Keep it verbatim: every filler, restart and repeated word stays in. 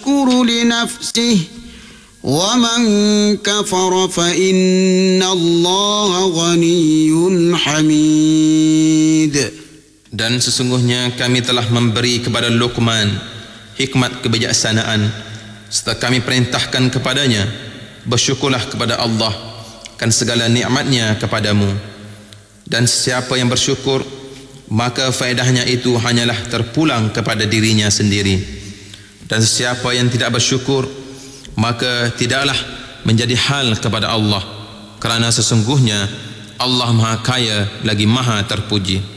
يشكر لنفسه ومن كفر فإن الله غني حميد. Dan sesungguhnya kami telah memberi kepada Luqman hikmat kebijaksanaan, serta kami perintahkan kepadanya, bersyukurlah kepada Allah kan segala nikmatnya kepadamu. Dan siapa yang bersyukur, maka faedahnya itu hanyalah terpulang kepada dirinya sendiri. Dan siapa yang tidak bersyukur, maka tidaklah menjadi hal kepada Allah, kerana sesungguhnya Allah Maha Kaya lagi Maha Terpuji.